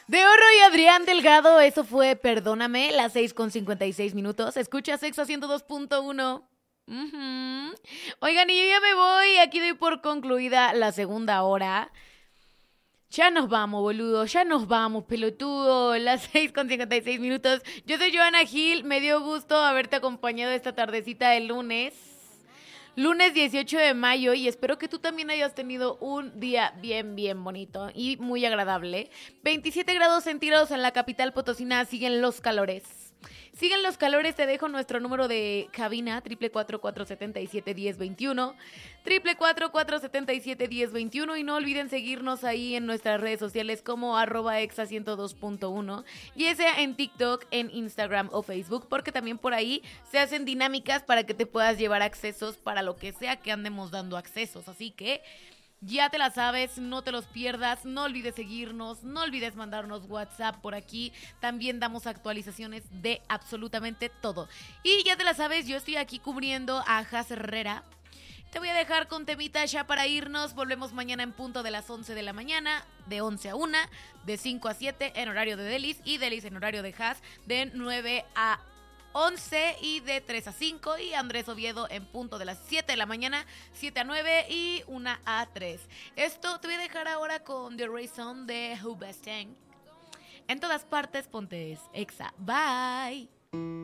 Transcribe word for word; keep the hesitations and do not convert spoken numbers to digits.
De Oro y Adrián Delgado, eso fue Perdóname, las seis con cincuenta y seis minutos. Escucha Exa ciento dos punto uno. Uh-huh. Oigan, y yo ya me voy, aquí doy por concluida la segunda hora. Ya nos vamos, boludo, ya nos vamos, pelotudo, las seis con cincuenta y seis minutos. Yo soy Joana Gil, me dio gusto haberte acompañado esta tardecita del lunes. Lunes dieciocho de mayo y espero que tú también hayas tenido un día bien, bien bonito y muy agradable. veintisiete grados centígrados en la capital potosina, siguen los calores. Siguen los calores, te dejo nuestro número de cabina, triple cuatro cuatro siete siete diez veintiuno, triple cuatro cuatro siete siete diez veintiuno y no olviden seguirnos ahí en nuestras redes sociales como arroba exa ciento dos punto uno, ya sea en TikTok, en Instagram o Facebook, porque también por ahí se hacen dinámicas para que te puedas llevar accesos para lo que sea que andemos dando accesos, así que ya te la sabes, no te los pierdas, no olvides seguirnos, no olvides mandarnos WhatsApp por aquí, también damos actualizaciones de absolutamente todo. Y ya te la sabes, yo estoy aquí cubriendo a Has Herrera. Te voy a dejar con temita ya para irnos, volvemos mañana en punto de las once de la mañana, de once a una, de cinco a siete en horario de Delis y Delis en horario de Has, de nueve a once y de tres a cinco y Andrés Oviedo en punto de las siete de la mañana, siete a nueve y una a tres. Esto te voy a dejar ahora con The Reason de Hoobastank. En todas partes ponte Exa. Bye.